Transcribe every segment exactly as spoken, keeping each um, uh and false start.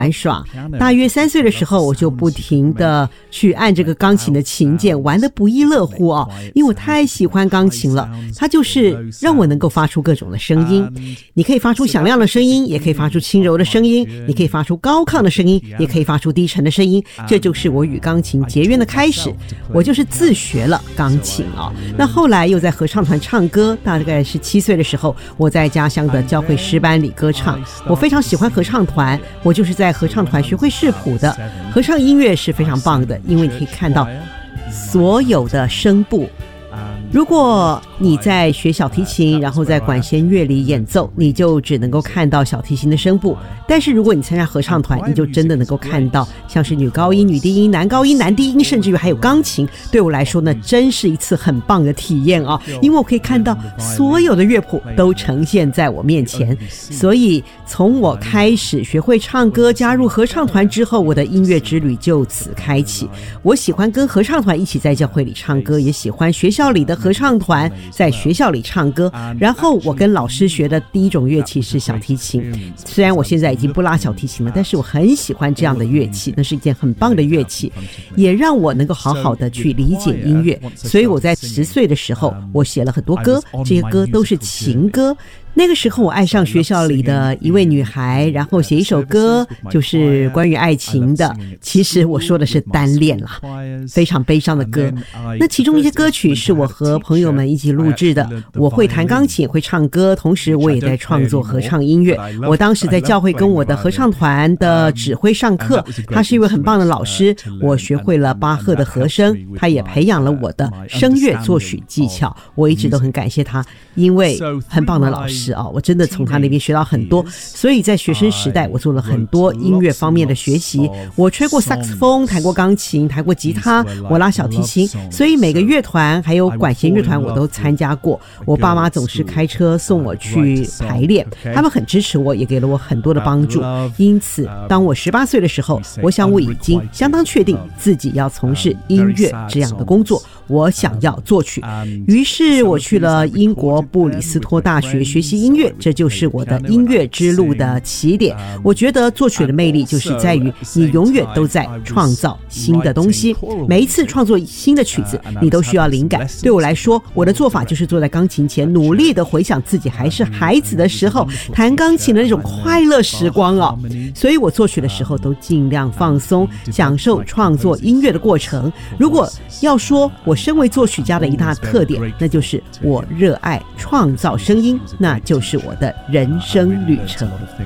玩耍。大约三岁的时候，我就不停的去按这个钢琴的琴键，玩得不亦乐乎哦，因为我太喜欢钢琴了，它就是让我能够发出各种的声音。你可以发出响亮的声音，也可以发出轻柔的声音，你可以发出高亢的声音，也可以发出低沉的声音，这就是我与钢琴结缘的开始。我就是自学了钢琴哦。那后来又在合唱团唱歌，大概是七岁的时候，我在家乡的教会诗班里歌唱。我非常喜欢合唱团，我就是在合唱团学会视谱的。合唱音乐是非常棒的，因为你可以看到所有的声部。如果你在学小提琴，然后在管弦乐里演奏，你就只能够看到小提琴的声部。但是如果你参加合唱团，你就真的能够看到像是女高音、女低音、男高音、男低音，甚至于还有钢琴。对我来说呢，真是一次很棒的体验啊！因为我可以看到所有的乐谱都呈现在我面前。所以从我开始学会唱歌，加入合唱团之后，我的音乐之旅就此开启。我喜欢跟合唱团一起在教会里唱歌，也喜欢学校里的合唱团在学校里唱歌。然后我跟老师学的第一种乐器是小提琴，虽然我现在已经不拉小提琴了，但是我很喜欢这样的乐器，那是一件很棒的乐器，也让我能够好好的去理解音乐。所以我在十岁的时候，我写了很多歌，这些歌都是情歌。那个时候我爱上学校里的一位女孩，然后写一首歌，就是关于爱情的。其实我说的是单恋啦，非常悲伤的歌。那其中一些歌曲是我和朋友们一起录制的。我会弹钢琴，会唱歌，同时我也在创作合唱音乐。我当时在教会跟我的合唱团的指挥上课，他是一位很棒的老师，我学会了巴赫的和声，他也培养了我的声乐作曲技巧。我一直都很感谢他，因为很棒的老师是啊，我真的从他那边学到很多。所以在学生时代，我做了很多音乐方面的学习。我吹过萨克斯风，弹过钢琴，弹过吉他，我拉小提琴，所以每个乐团还有管弦乐团我都参加过。我爸妈总是开车送我去排练，他们很支持我，也给了我很多的帮助。因此当我十八岁的时候，我想我已经相当确定自己要从事音乐这样的工作，我想要作曲。于是我去了英国布里斯托大学学习音乐，这就是我的音乐之路的起点。我觉得作曲的魅力就是在于你永远都在创造新的东西，每一次创作新的曲子你都需要灵感。对我来说，我的做法就是坐在钢琴前，努力的回想自己还是孩子的时候弹钢琴的那种快乐时光啊！所以我作曲的时候都尽量放松，享受创作音乐的过程。如果要说我身为作曲家的一大特点，那就是我热爱创造声音，那就是我的人生旅程。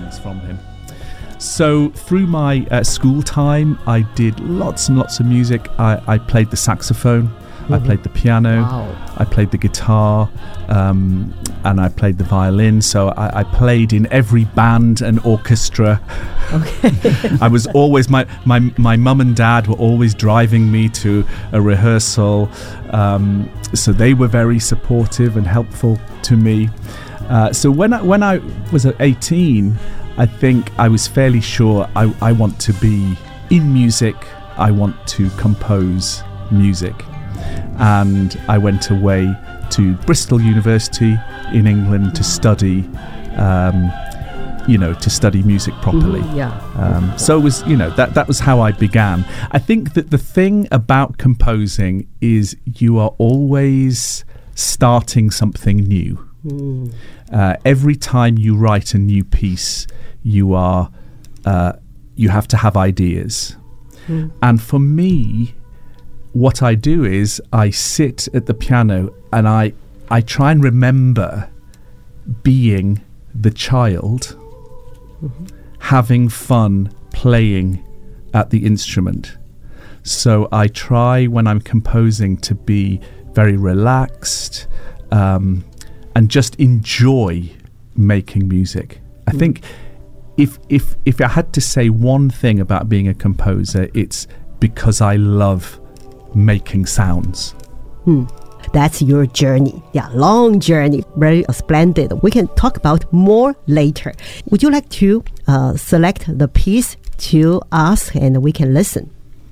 So through my uh, school time, I did lots and lots of music. I, I played the saxophone, mm-hmm. I played the piano, wow. I played the guitar, um, and I played the violin. So I, I played in every band and orchestra. Okay. I was always, my, my, my mum and dad were always driving me to a rehearsal. Um, so they were very supportive and helpful to me. Uh, so when I, when I was at eighteen, I think I was fairly sure I, I want to be in music, I want to compose music. And I went away to Bristol University in England to study, um, you know, to study music properly. Mm, yeah. Um, so it was, you know, that, that was how I began. I think that the thing about composing is you are always starting something new. Mm. Uh, every time you write a new piece, you are uh, you have to have ideas. Mm. And for me, what I do is I sit at the piano and I I try and remember being the child, mm-hmm. having fun playing at the instrument. So I try when I'm composing to be very relaxed, um, and just enjoy making music. I mm. think if if if I had to say one thing about being a composer, it's because I love making sounds. Hmm. That's your journey. Yeah, long journey. Very splendid. We can talk about more later. Would you like to uh, select the piece to us and we can listen?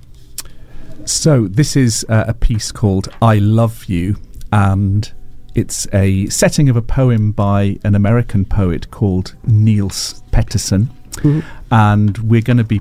So this is uh, a piece called I Love You, and it's a setting of a poem by an American poet called Neil Peterson. And we're going to be